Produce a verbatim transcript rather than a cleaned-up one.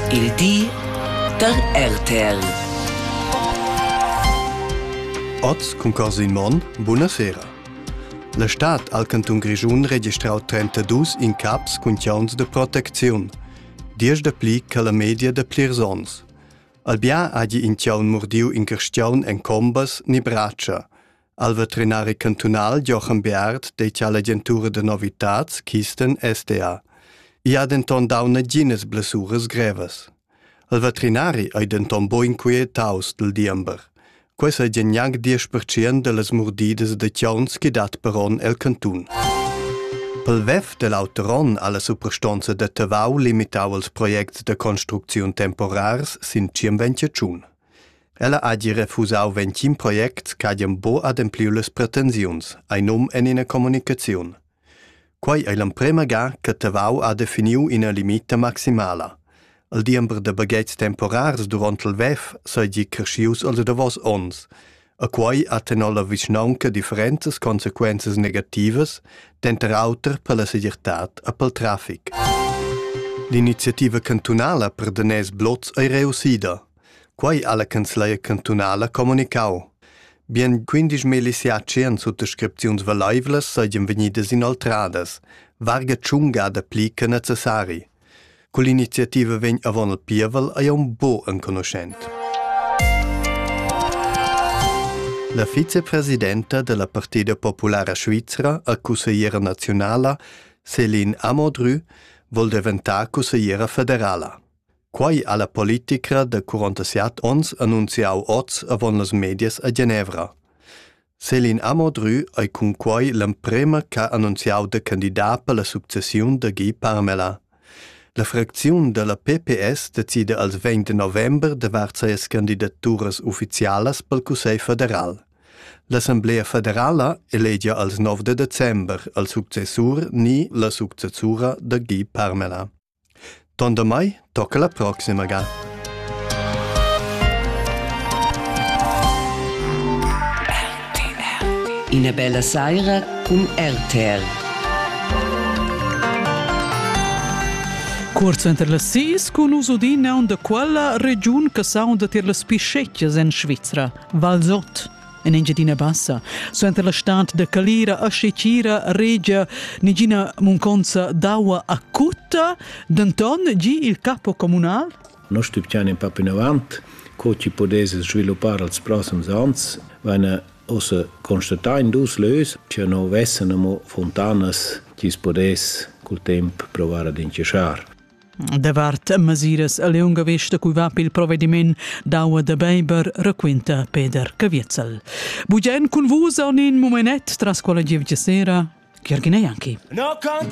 Il di der R T L. Oz concors in Mon, buonasera. La stat al Canton Grischun registrau trentadue incaps cun tgauns de protecziun, dies de pli che la media de plirsons. Al bia hagi in tgaun mordiu in carstgaun en combas ni braccia. Al veterinari cantonal Jochen Beard decia l'agentura de novitats Kisten S D A. I ha denton dauna gines blessures greves. Al veterinari ha denton bo inquietaus del diember. Questa è geniag dieci per cento de las mordides de tgauns che dat peron el cantun. Pel vef de l'autoron alla superstonza de Tavau limitau els projects de construcziun temporars sin cienventiatschun. Ella hagi refusau ventin projects che bo adempliu les pretensiuns, ai nom en ina comunicaziun. Quai è l'emprema ga che Tavau ha definiu ina limita maximala. Il diember de bagheits temporars durant il vef seigi crescius als davos ons, a quai ha tenol la visnaunca differentes consequences negativas, d'enter auter per la segirtat e pel trafic. L'iniziativa cantonala per danès blots è reusida. Quai alla Canzleia cantonala comunicau. Bien quindici milisiacien sottoscripziuns valaivlas seigien venidas inoltradas, varga tschunga da pli che necessari. Con l'iniziativa vegn avon il pievel è un bo en conoscent. La vicepresidenta della Partida Popolare Svizzera e consigliera nazionale, Céline Amodru, vol diventar consigliera federala. Quai alla politica de quarantasette ons annunziau oz avon las medias a Ginevra. Céline Amodru è con quai l'emprema che annunziau de candidat per la successiun de Guy Parmelin. La fracziun de la P P S decide als venti november de varzias candidaturas ufficialas pel Cussei federal. L'Assemblea federala elegia als nove de december al successur ni la successura de Guy Parmelin. Tonda mai tocca la prossima ga. R T L. Ina bella saira con R T L. Corso entre le sis con usudina de quella region che sound ter le spischetjes in Svizzera, Valsot, in Engadina Bassa. So entre la stat de Calira a Scecira regia Nigina Munconza d'aua acuta, d'anton gi il capo comunal. Noi stiamo un po' in avanti, come ci potesse sviluppare als prossimi anni, wenn ossa constatare in dus lös, che non vessano fontanas che si potesse col tempo provare ad incisciare. Davart masiras a leunga vesta cui va pil provvediment d'aua de Beiber requinta Peter Cavietzel. Bugen con vus on in momenet tras quella gievgia sera, chiarginei anche.